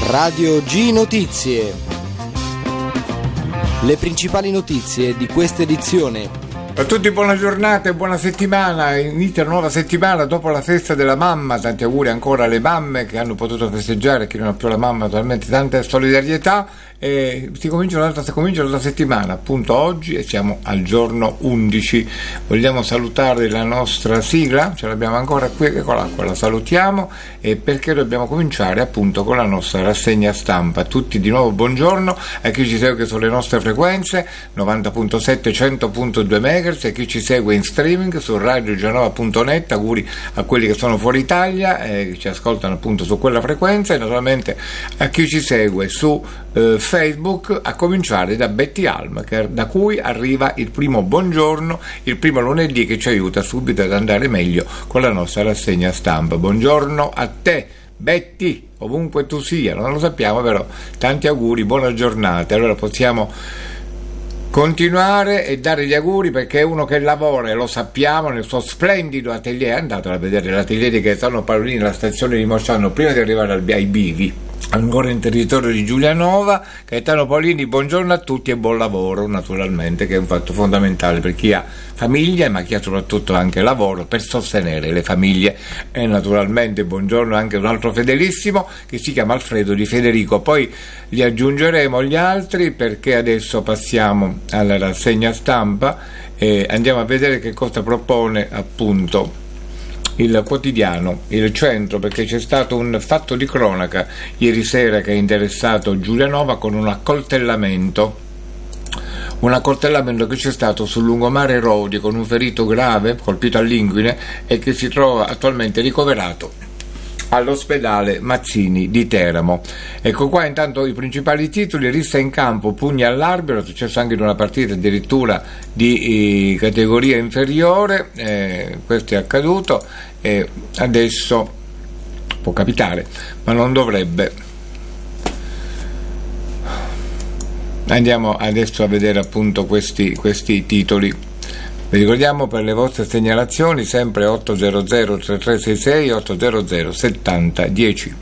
Radio G Notizie. Le principali notizie di questa edizione. A tutti buona giornata e buona settimana, inizia la nuova settimana dopo la festa della mamma, tanti auguri ancora alle mamme che hanno potuto festeggiare, chi non ha più la mamma naturalmente tanta solidarietà e comincia la settimana appunto oggi e siamo al giorno 11. Vogliamo salutare la nostra sigla, ce l'abbiamo ancora qui, eccola qua, la salutiamo e perché dobbiamo cominciare appunto con la nostra rassegna stampa. A tutti di nuovo buongiorno, a chi ci segue sulle nostre frequenze 90.7 100.2 MHz e chi ci segue in streaming su radiogianova.net, auguri a quelli che sono fuori Italia che ci ascoltano appunto su quella frequenza e naturalmente a chi ci segue su Facebook, a cominciare da Betty Alm, da cui arriva il primo buongiorno, il primo lunedì che ci aiuta subito ad andare meglio con la nostra rassegna stampa. Buongiorno a te Betty, ovunque tu sia, non lo sappiamo però, tanti auguri, buona giornata. Allora possiamo continuare e dare gli auguri perché è uno che lavora e lo sappiamo nel suo splendido atelier. Andate a vedere l'atelier di Gaetano Paolini, la stazione di Mosciano, prima di arrivare ai bivi, ancora in territorio di Giulianova. Gaetano Paolini, buongiorno a tutti e buon lavoro, naturalmente, che è un fatto fondamentale per chi ha famiglia ma chi ha soprattutto anche lavoro per sostenere le famiglie. E naturalmente buongiorno anche un altro fedelissimo che si chiama Alfredo Di Federico, poi li aggiungeremo gli altri perché adesso passiamo alla rassegna stampa e andiamo a vedere che cosa propone appunto il quotidiano Il Centro, perché c'è stato un fatto di cronaca ieri sera che ha interessato Giulianova con un accoltellamento che c'è stato sul lungomare Rodi con un ferito grave colpito all'inguine e che si trova attualmente ricoverato all'ospedale Mazzini di Teramo. Ecco qua intanto i principali titoli: rissa in campo, pugni all'arbitro, è successo anche in una partita addirittura di categoria inferiore, questo è accaduto e adesso può capitare ma non dovrebbe. Andiamo adesso a vedere appunto questi titoli. Vi ricordiamo per le vostre segnalazioni sempre 800 3366 800 7010.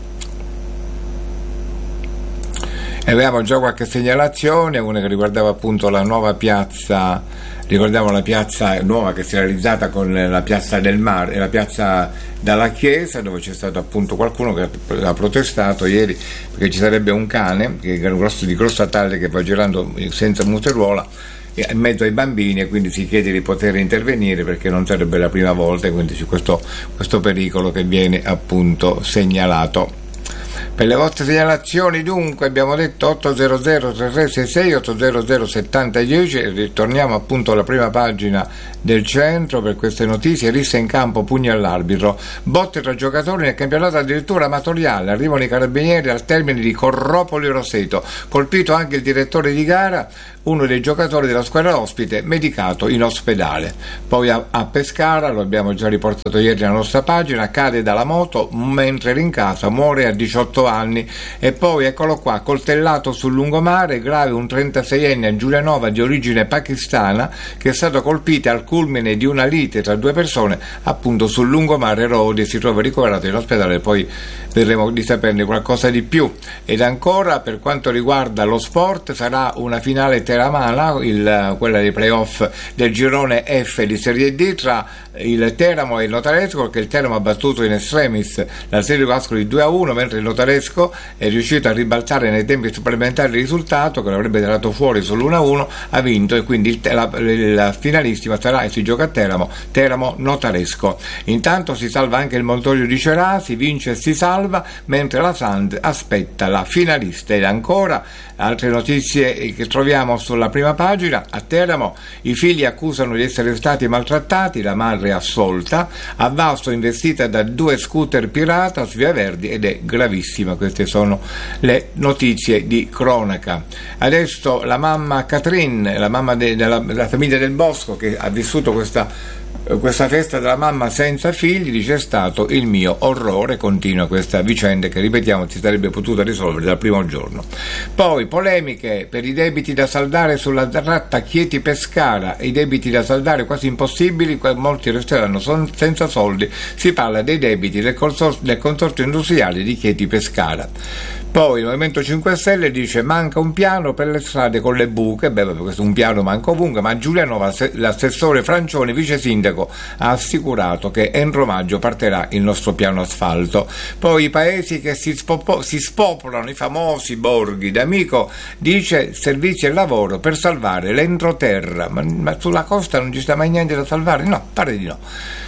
E avevamo già qualche segnalazione, una che riguardava appunto la nuova piazza, ricordiamo la piazza nuova che si è realizzata con la piazza del mare e la piazza dalla chiesa, dove c'è stato appunto qualcuno che ha protestato ieri perché ci sarebbe un cane che è di grossa taglia che va girando senza museruola in mezzo ai bambini e quindi si chiede di poter intervenire perché non sarebbe la prima volta e quindi c'è questo pericolo che viene appunto segnalato. Per le vostre segnalazioni dunque abbiamo detto 800 3366 800 7010 e ritorniamo appunto alla prima pagina del Centro per queste notizie. Rissa in campo, pugni all'arbitro, botte tra giocatori nel campionato addirittura amatoriale, arrivano i carabinieri al termine di Corropoli Roseto, colpito anche il direttore di gara, uno dei giocatori della squadra ospite medicato in ospedale. Poi a Pescara, lo abbiamo già riportato ieri nella nostra pagina, cade dalla moto mentre era in casa, muore a 18 anni. E poi eccolo qua, coltellato sul lungomare, grave un 36enne a Giulianova di origine pakistana che è stato colpito al culmine di una lite tra due persone appunto sul lungomare Rodi e si trova ricoverato in ospedale. Poi vedremo di saperne qualcosa di più. Ed ancora per quanto riguarda lo sport sarà una finale teramana, quella dei playoff del girone F di Serie D tra il Teramo e il Notaresco, perché il Teramo ha battuto in extremis la Serie Ascoli 2-1 mentre il Notaresco è riuscito a ribaltare nei tempi supplementari il risultato che l'avrebbe tirato fuori sull'1-1, ha vinto e quindi la finalissima sarà e si gioca a Teramo Notaresco. Intanto si salva anche il Montorio di Cerà, si vince e si salva mentre la Sand aspetta la finalista. Ed ancora altre notizie che troviamo sulla prima pagina. A Teramo i figli accusano di essere stati maltrattati, la madre assolta, a Vasto investita da 2 scooter pirata su Via Verdi ed è gravissima. Queste sono le notizie di cronaca. Adesso la mamma Catherine, la mamma della famiglia Del Bosco, che ha vissuto questa questa festa della mamma senza figli, dice, è stato il mio orrore. Continua questa vicenda che, ripetiamo, si sarebbe potuta risolvere dal primo giorno. Poi polemiche per i debiti da saldare sulla tratta Chieti-Pescara, i debiti da saldare quasi impossibili, molti resteranno senza soldi. Si parla dei debiti del consorzio industriale di Chieti-Pescara. Poi il Movimento 5 Stelle dice manca un piano per le strade con le buche. Questo un piano manca ovunque, ma Giulianova, l'assessore Francioni, vice sindaco, ha assicurato che entro maggio partirà il nostro piano asfalto. Poi i paesi che si spopolano, i famosi borghi. D'Amico dice servizi e lavoro per salvare l'entroterra, ma sulla costa non ci sta mai niente da salvare? No, pare di no.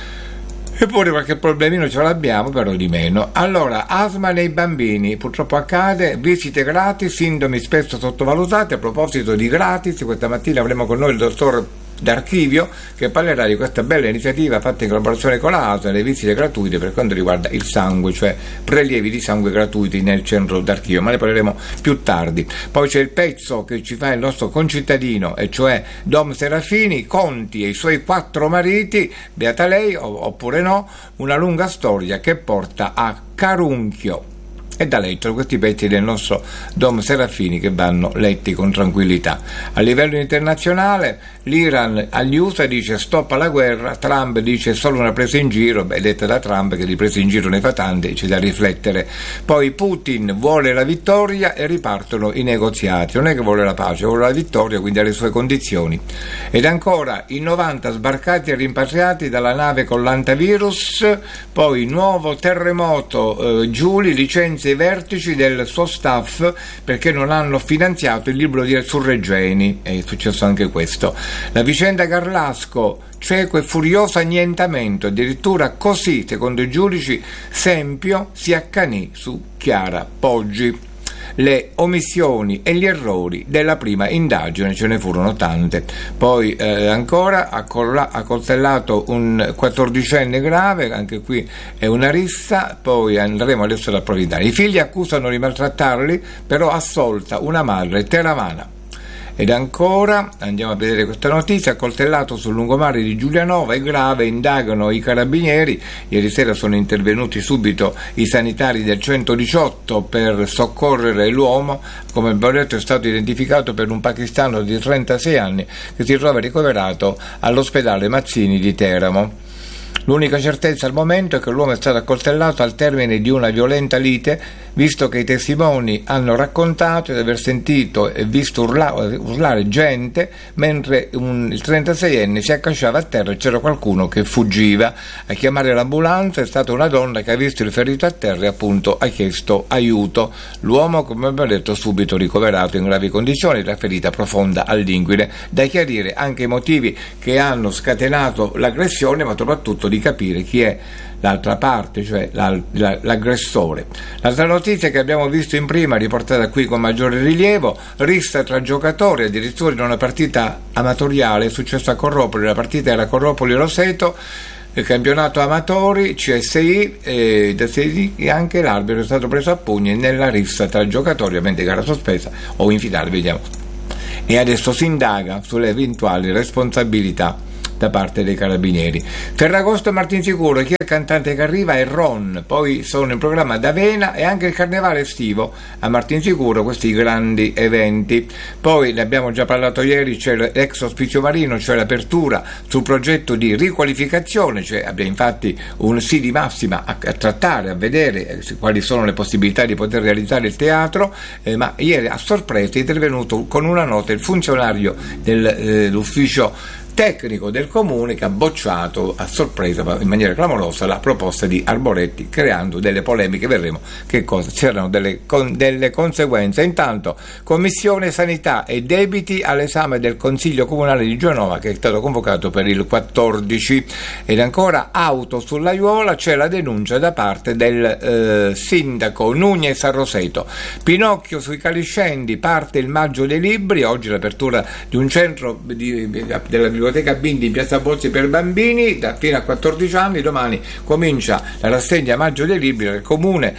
Eppure qualche problemino ce l'abbiamo, però di meno. Allora, asma nei bambini, purtroppo accade, visite gratis, sintomi spesso sottovalutati. A proposito di gratis, questa mattina avremo con noi il dottor D'Archivio che parlerà di questa bella iniziativa fatta in collaborazione con la ASL, le visite gratuite per quanto riguarda il sangue, cioè prelievi di sangue gratuiti nel centro d'archivio, ma ne parleremo più tardi. Poi c'è il pezzo che ci fa il nostro concittadino, e cioè Dom Serafini, Conti e i suoi 4 mariti, beata lei oppure no, una lunga storia che porta a Carunchio. E da letto questi pezzi del nostro Dom Serafini che vanno letti con tranquillità. A livello internazionale l'Iran agli USA dice stop alla guerra, Trump dice solo una presa in giro, detta da Trump che di presa in giro ne fa tante, c'è da riflettere. Poi Putin vuole la vittoria e ripartono i negoziati, non è che vuole la pace, vuole la vittoria, quindi alle sue condizioni. Ed ancora i 90 sbarcati e rimpatriati dalla nave con l'antivirus. Poi nuovo terremoto, Giuli licenzia i vertici del suo staff perché non hanno finanziato il libro su Regeni, è successo anche questo. La vicenda Garlasco, cieco e furioso annientamento, addirittura così, secondo i giudici, Sempio si accanì su Chiara Poggi. Le omissioni e gli errori della prima indagine, ce ne furono tante. Poi ancora ha coltellato un 14enne grave, anche qui è una rissa. Poi andremo adesso ad approfondire. I figli accusano di maltrattarli, però assolta una madre teramana. Ed ancora, andiamo a vedere questa notizia, accoltellato sul lungomare di Giulianova, è grave, indagano i carabinieri. Ieri sera sono intervenuti subito i sanitari del 118 per soccorrere l'uomo. Come abbiamo detto, è stato identificato per un pakistano di 36 anni che si trova ricoverato all'ospedale Mazzini di Teramo. L'unica certezza al momento è che l'uomo è stato accoltellato al termine di una violenta lite, visto che i testimoni hanno raccontato di aver sentito e visto urlare gente mentre il 36enne si accasciava a terra e c'era qualcuno che fuggiva. A chiamare l'ambulanza è stata una donna che ha visto il ferito a terra e appunto ha chiesto aiuto. L'uomo, come abbiamo detto, subito ricoverato in gravi condizioni, la ferita profonda all'inguine. Da chiarire anche i motivi che hanno scatenato l'aggressione, ma soprattutto di capire chi è l'altra parte, cioè l'aggressore. L'altra notizia che abbiamo visto in prima, riportata qui con maggiore rilievo, rissa tra giocatori, addirittura in una partita amatoriale, è successo a Corropoli, la partita era Corropoli-Roseto, il campionato amatori, CSI, e anche l'arbitro è stato preso a pugni nella rissa tra giocatori, ovviamente gara sospesa o in finale, vediamo. E adesso si indaga sulle eventuali responsabilità da parte dei carabinieri. Ferragosto e Martinsicuro, chi è il cantante che arriva è Ron, poi sono in programma D'Avena e anche il carnevale estivo a Martinsicuro, questi grandi eventi. Poi ne abbiamo già parlato ieri, c'è l'ex ospizio marino, cioè l'apertura sul progetto di riqualificazione, cioè abbiamo infatti un sì di massima a trattare, a vedere quali sono le possibilità di poter realizzare il teatro, ma ieri a sorpresa è intervenuto con una nota il funzionario dell'ufficio tecnico del comune che ha bocciato a sorpresa, in maniera clamorosa, la proposta di Arboretti, creando delle polemiche. Vedremo che cosa c'erano delle conseguenze. Intanto Commissione Sanità e Debiti all'esame del Consiglio Comunale di Giulianova, che è stato convocato per il 14. Ed ancora auto sull'Aiuola, c'è la denuncia da parte del sindaco Nunez a Roseto. Pinocchio sui Caliscendi, parte il maggio dei libri, oggi l'apertura di un centro della Biblioteca Bindi in Piazza Bozzi per bambini fino a 14 anni. Domani comincia la rassegna Maggio dei Libri del Comune,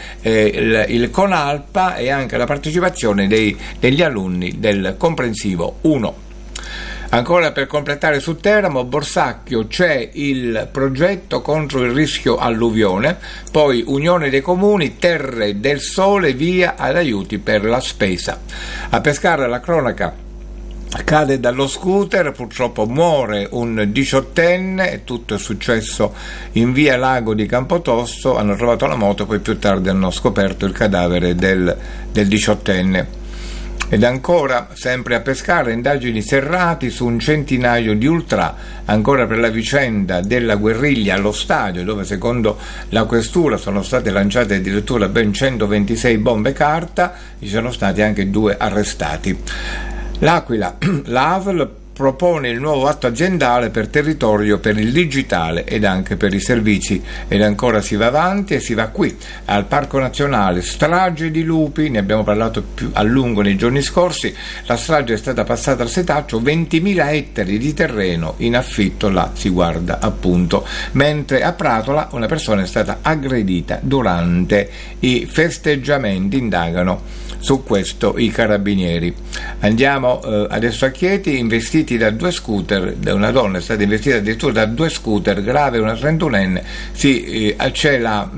il Conalpa e anche la partecipazione degli alunni del comprensivo 1. Ancora per completare su Teramo, Borsacchio c'è il progetto contro il rischio alluvione, poi Unione dei Comuni, Terre del Sole, via ad aiuti per la spesa. A Pescara la cronaca: cade dallo scooter, purtroppo muore un 18enne, tutto è successo in via Lago di Campotosto, hanno trovato la moto, poi più tardi hanno scoperto il cadavere del 18enne. Ed ancora, sempre a Pescara, indagini serrati su un centinaio di ultra, ancora per la vicenda della guerriglia allo stadio, dove secondo la questura sono state lanciate addirittura ben 126 bombe carta, ci sono stati anche 2 arrestati. L'Aquila, la ASL propone il nuovo atto aziendale per territorio per il digitale ed anche per i servizi, ed ancora si va avanti e si va qui al Parco Nazionale, strage di lupi, ne abbiamo parlato più a lungo nei giorni scorsi. La strage è stata passata al setaccio, 20.000 ettari di terreno in affitto, là si guarda appunto, mentre a Pratola una persona è stata aggredita durante i festeggiamenti, indagano su questo i carabinieri. Andiamo adesso a Chieti, investiti da 2 scooter, una donna è stata investita addirittura da 2 scooter, grave una 31enne, c'è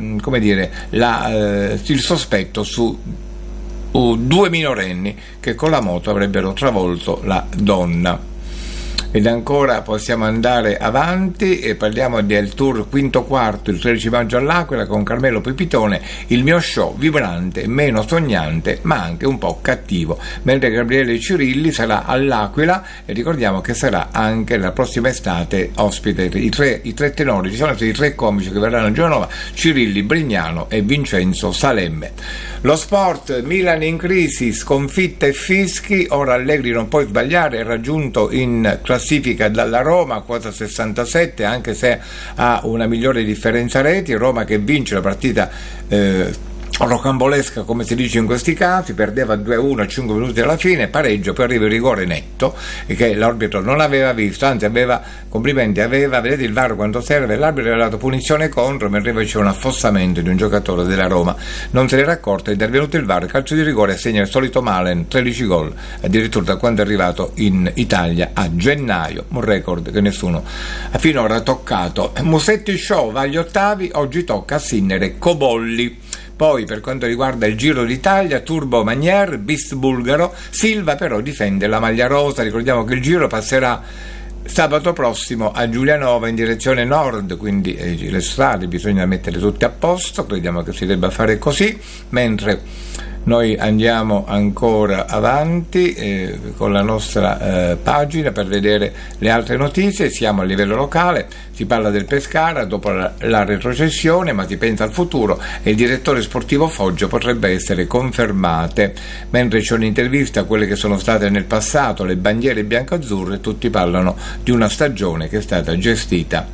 il sospetto su 2 minorenni che con la moto avrebbero travolto la donna. Ed ancora possiamo andare avanti e parliamo del tour quinto quarto il 13 maggio all'Aquila con Carmelo Pipitone, il mio show vibrante, meno sognante ma anche un po' cattivo, mentre Gabriele Cirilli sarà all'Aquila e ricordiamo che sarà anche la prossima estate ospite. I tre tenori, ci sono i 3 comici che verranno a Genova: Cirilli, Brignano e Vincenzo Salemme. Lo sport, Milan in crisi, sconfitta e fischi, ora Allegri non può sbagliare, è raggiunto in classifica dalla Roma, quota 67, anche se ha una migliore differenza reti. Roma che vince la partita rocambolesca, come si dice in questi casi, perdeva 2-1 a 5 minuti alla fine, pareggio, poi arriva il rigore netto che l'arbitro non aveva visto, anzi vedete il VAR quando serve, l'arbitro aveva dato punizione contro, mentre invece c'è un affossamento di un giocatore della Roma, non se n'era accorto, è intervenuto il VAR, calcio di rigore, segna il solito Malen, 13 gol addirittura da quando è arrivato in Italia a gennaio, un record che nessuno ha finora toccato. Musetti Show va agli ottavi, oggi tocca a Sinner e Cobolli. Poi per quanto riguarda il Giro d'Italia, Turbo Magnier, Bis bulgaro, Silva però difende la maglia rosa. Ricordiamo che il Giro passerà sabato prossimo a Giulianova in direzione nord, quindi le strade bisogna mettere tutte a posto, crediamo che si debba fare così, mentre noi andiamo ancora avanti con la nostra pagina per vedere le altre notizie. Siamo a livello locale, si parla del Pescara dopo la retrocessione, ma si pensa al futuro e il direttore sportivo Foggio potrebbe essere confermate, mentre c'è un'intervista a quelle che sono state nel passato le bandiere biancazzurre, tutti parlano di una stagione che è stata gestita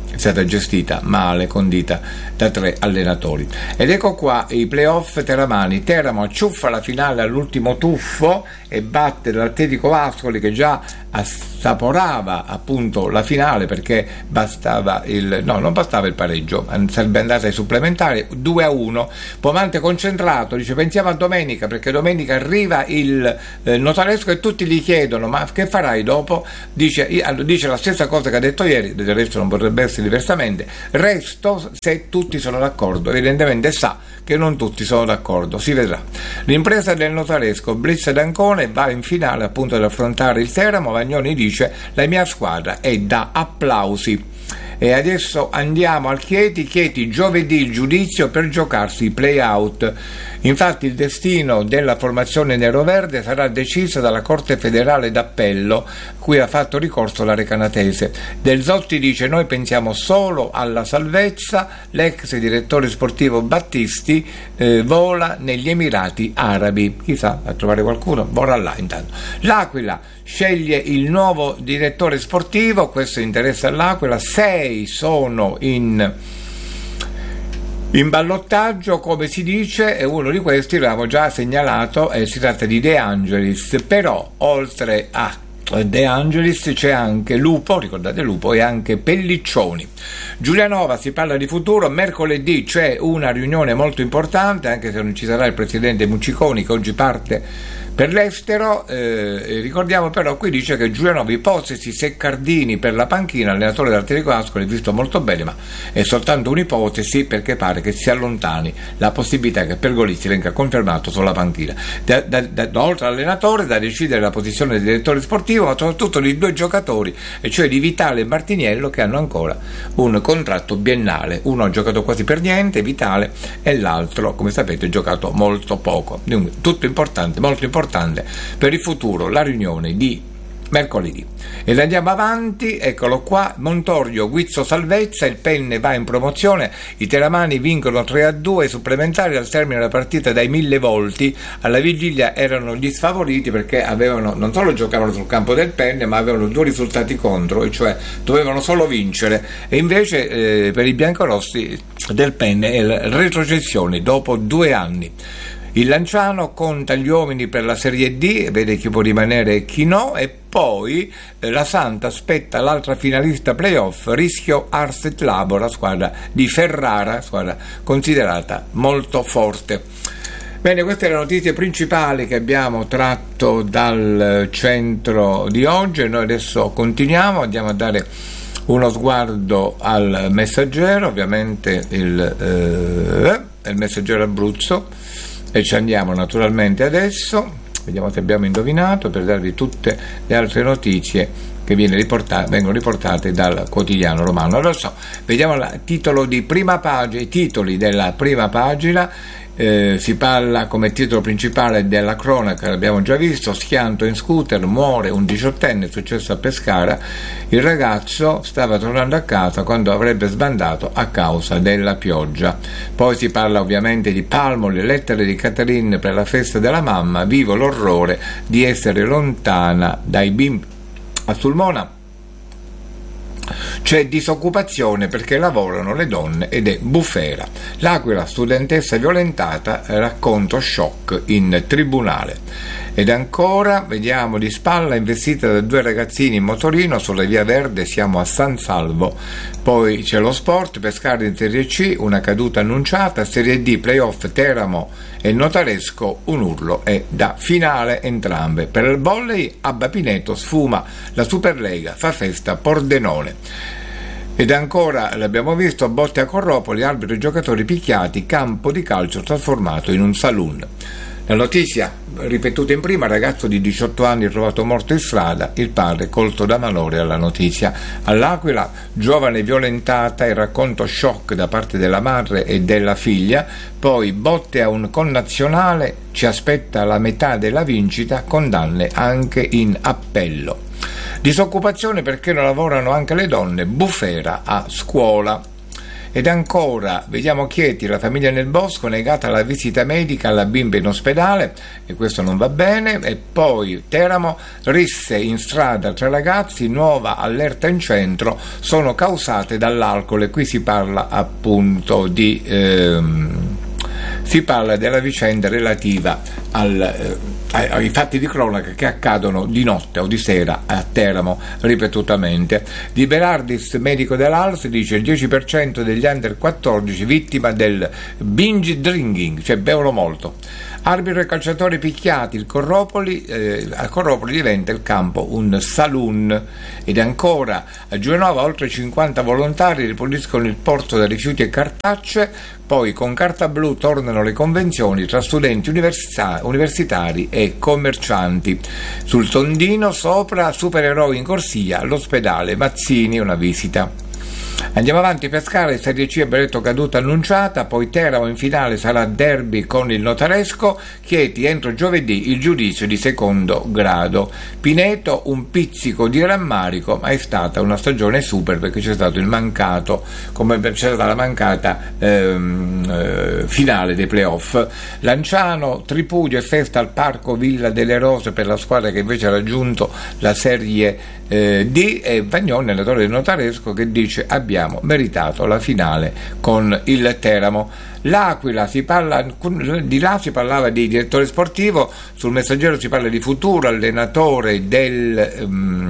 male, condita da 3 allenatori. Ed ecco qua i playoff teramani. Teramo acciuffa la finale all'ultimo tuffo e batte l'Atletico Ascoli, che già assaporava appunto la finale, perché non bastava il pareggio, sarebbe andata ai supplementari. 2-1. Pomante concentrato, dice pensiamo a domenica, perché domenica arriva il notaresco e tutti gli chiedono ma che farai dopo? Dice la stessa cosa che ha detto ieri, del resto non potrebbe essere diversamente, resto se tutti sono d'accordo. Evidentemente sa che non tutti sono d'accordo, si vedrà. L'impresa del notaresco, Blitz d'Ancona, va in finale appunto ad affrontare il Teramo. Vagnoni dice la mia squadra è da applausi. E adesso andiamo al Chieti giovedì il giudizio per giocarsi i play-out. Infatti il destino della formazione neroverde sarà deciso dalla Corte Federale d'Appello, cui ha fatto ricorso la Recanatese. Del Zotti dice noi pensiamo solo alla salvezza, l'ex direttore sportivo Battisti vola negli Emirati Arabi, chissà, a trovare qualcuno, vorrà là intanto. L'Aquila sceglie il nuovo direttore sportivo, questo interessa all'Aquila, 6 sono in ballottaggio, come si dice, e uno di questi l'abbiamo già segnalato, si tratta di De Angelis, però oltre a De Angelis c'è anche Lupo, ricordate Lupo, e anche Pelliccioni. Giulianova si parla di futuro, mercoledì c'è una riunione molto importante, anche se non ci sarà il presidente Mucciconi che oggi parte per l'estero. Ricordiamo però, qui dice che Giulianova ipotesi Seccardini per la panchina, allenatore dell'Atletico Ascoli, visto molto bene, ma è soltanto un'ipotesi perché pare che si allontani la possibilità che Pergolizzi venga confermato sulla panchina. Oltre all'allenatore, da decidere la posizione del direttore sportivo, ma soprattutto di due giocatori, e cioè di Vitale e Martiniello, che hanno ancora un contratto biennale. Uno ha giocato quasi per niente, Vitale, e l'altro, come sapete, ha giocato molto poco. Tutto importante, molto importante per il futuro, la riunione di mercoledì. E andiamo avanti, eccolo qua, Montorio, Guizzo, Salvezza, il Penne va in promozione, i teramani vincono 3-2 supplementari al termine della partita dai 1000 volti. Alla vigilia erano gli sfavoriti perché avevano, non solo giocavano sul campo del Penne, ma avevano due risultati contro, e cioè dovevano solo vincere, e invece per i biancorossi del Penne è la retrocessione dopo 2 anni. Il Lanciano conta gli uomini per la Serie D, vede chi può rimanere e chi no, e poi la Santa aspetta l'altra finalista playoff, Rischio Arset Labora, squadra di Ferrara, squadra considerata molto forte. Bene, queste le notizie principali che abbiamo tratto dal centro di oggi. Noi adesso continuiamo, andiamo a dare uno sguardo al Messaggero, ovviamente il Messaggero Abruzzo, e ci andiamo naturalmente adesso, vediamo se abbiamo indovinato, per darvi tutte le altre notizie che vengono riportate dal quotidiano romano. Allora vediamo il titolo di prima pagina, i titoli della prima pagina. Si parla come titolo principale della cronaca, l'abbiamo già visto: schianto in scooter, muore un 18enne, successo a Pescara, il ragazzo stava tornando a casa quando avrebbe sbandato a causa della pioggia. Poi si parla ovviamente di Palmoli, lettere di Caterine per la festa della mamma, vivo l'orrore di essere lontana dai bimbi. A Sulmona c'è disoccupazione perché lavorano le donne ed è bufera. L'Aquila, studentessa violentata, racconto shock in tribunale. Ed ancora vediamo di Spalla, investita da 2 ragazzini in motorino sulla via Verde, siamo a San Salvo. Poi c'è lo sport, Pescara in Serie C, una caduta annunciata, Serie D, playoff Teramo e Notaresco, un urlo e da finale entrambe. Per il volley, Abba Pineto sfuma la Superlega, fa festa Pordenone. Ed ancora, l'abbiamo visto, botte a Corropoli, arbitro e giocatori picchiati, campo di calcio trasformato in un saloon. La notizia ripetuta in prima: ragazzo di 18 anni trovato morto in strada, il padre colto da malore alla notizia. All'Aquila, giovane violentata, il racconto shock da parte della madre e della figlia. Poi botte a un connazionale, ci aspetta la metà della vincita, condanne anche in appello. Disoccupazione perché non lavorano anche le donne, bufera a scuola. Ed ancora, vediamo Chieti, la famiglia nel bosco, negata la visita medica alla bimba in ospedale, e questo non va bene. E poi Teramo, risse in strada 3 ragazzi, nuova allerta in centro, sono causate dall'alcol, e qui si parla appunto di si parla della vicenda relativa ai fatti di cronaca che accadono di notte o di sera a Teramo ripetutamente. Di Berardis, medico dell'ALS, dice il 10% degli under 14 vittima del binge drinking, cioè bevono molto. Arbitro e calciatori picchiati, a Corropoli diventa il campo un saloon. Ed ancora a Giulianova oltre 50 volontari ripuliscono il porto da rifiuti e cartacce. Poi con carta blu tornano le convenzioni tra studenti universitari e commercianti. Sul tondino sopra, supereroi in corsia, all'ospedale Mazzini, una visita. Andiamo avanti, Pescara, Serie C, abbiamo detto caduta annunciata, poi Teramo in finale sarà derby con il Notaresco, Chieti entro giovedì il giudizio di secondo grado. Pineto un pizzico di rammarico, ma è stata una stagione super perché c'è stato il mancato, come c'è stata la mancata finale dei playoff. Lanciano, tripudio e festa al Parco Villa delle Rose per la squadra che invece ha raggiunto la Serie D, e Vagnone, allenatore del Notaresco, che dice abbiamo meritato la finale con il Teramo. L'Aquila, di là si parlava di direttore sportivo, sul Messaggero si parla di futuro, allenatore del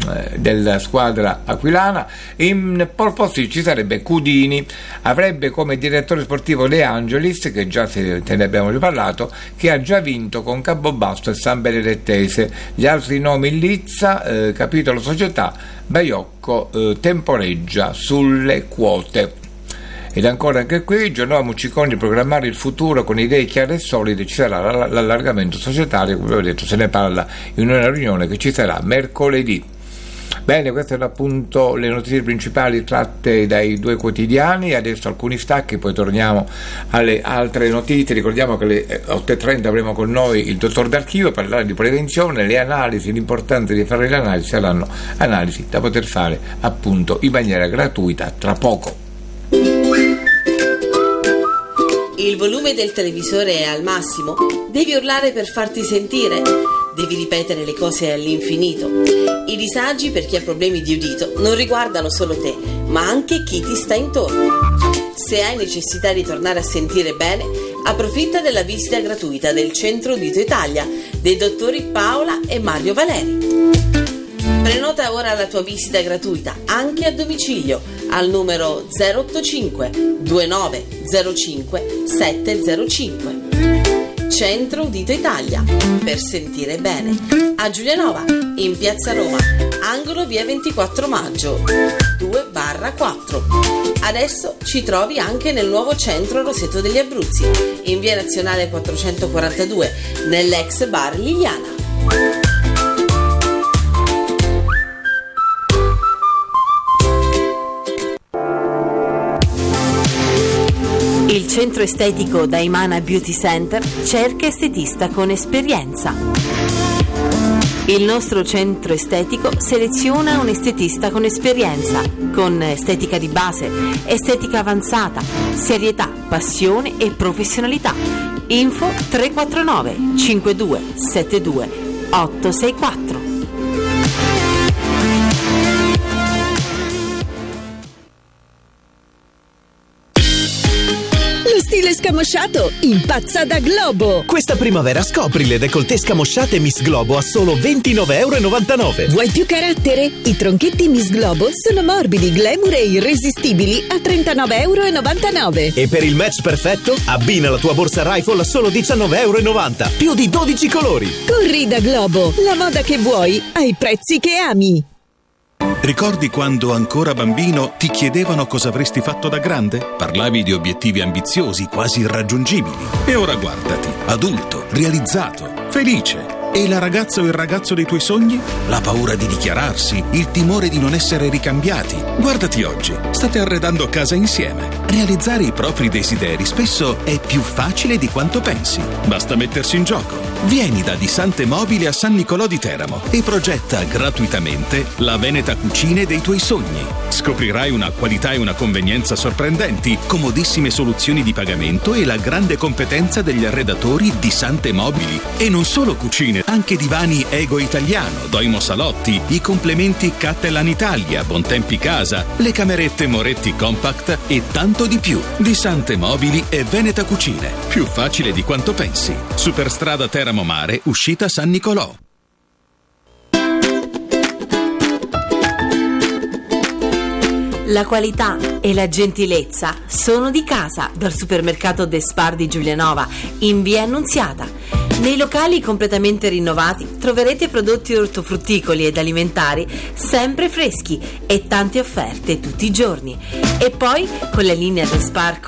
della squadra aquilana. In pole position ci sarebbe Cudini, avrebbe come direttore sportivo De Angelis, che già te ne abbiamo riparlato, che ha già vinto con Campobasso e San Benedettese. Gli altri nomi in lizza, capitolo società, Baiocco temporeggia sulle quote. Ed ancora anche qui, Genova Mucciconi, programmare il futuro con idee chiare e solide, ci sarà l'allargamento societario, come ho detto, se ne parla in una riunione che ci sarà mercoledì. Bene, queste sono appunto le notizie principali tratte dai 2 quotidiani. Adesso alcuni stacchi, poi torniamo alle altre notizie. Ricordiamo che alle 8:30 avremo con noi il dottor D'Archivio per parlare di prevenzione, le analisi, l'importanza di fare le analisi saranno analisi da poter fare appunto in maniera gratuita tra poco. Il volume del televisore è al massimo? Devi urlare per farti sentire? Devi ripetere le cose all'infinito? I disagi per chi ha problemi di udito non riguardano solo te, ma anche chi ti sta intorno. Se hai necessità di tornare a sentire bene, approfitta della visita gratuita del Centro Udito Italia dei dottori Paola e Mario Valeri. Prenota ora la tua visita gratuita anche a domicilio al numero 085 2905 705. Centro Udito Italia, per sentire bene, a Giulianova, in Piazza Roma, angolo via 24 maggio 2/4. Adesso ci trovi anche nel nuovo centro Roseto degli Abruzzi, in via Nazionale 442, nell'ex bar Liliana. Il centro estetico Daimana Beauty Center cerca estetista con esperienza. Il nostro centro estetico seleziona un estetista con esperienza, con estetica di base, estetica avanzata, serietà, passione e professionalità. Info 349 52 72 864. Stile scamosciato impazza da Globo. Questa primavera scopri le décolleté scamosciate Miss Globo a solo €29,99. Vuoi più carattere? I tronchetti Miss Globo sono morbidi, glamour e irresistibili a €39,99. E per il match perfetto abbina la tua borsa Rifle a solo €19,90. Più di 12 colori. Corri da Globo, la moda che vuoi ai prezzi che ami. Ricordi quando ancora bambino ti chiedevano cosa avresti fatto da grande? Parlavi di obiettivi ambiziosi, quasi irraggiungibili. E ora guardati, adulto, realizzato, felice. E la ragazza o il ragazzo dei tuoi sogni? La paura di dichiararsi, il timore di non essere ricambiati. Guardati oggi, state arredando casa insieme. Realizzare i propri desideri spesso è più facile di quanto pensi. Basta mettersi in gioco. Vieni da Disante Mobili a San Nicolò di Teramo e progetta gratuitamente la Veneta Cucine dei tuoi sogni. Scoprirai una qualità e una convenienza sorprendenti, comodissime soluzioni di pagamento e la grande competenza degli arredatori Disante Mobili. E non solo cucine, anche divani Ego Italiano, Doimo Salotti, i complementi Cattelan Italia, Bontempi Casa, le camerette Moretti Compact e tanto di più. Disante Mobili e Veneta Cucine. Più facile di quanto pensi. Superstrada Teramo Mare, uscita San Nicolò. La qualità e la gentilezza sono di casa dal supermercato De Spar di Giulianova, in via Annunziata. Nei locali completamente rinnovati troverete prodotti ortofrutticoli ed alimentari sempre freschi e tante offerte tutti i giorni. E poi con la linea De Spar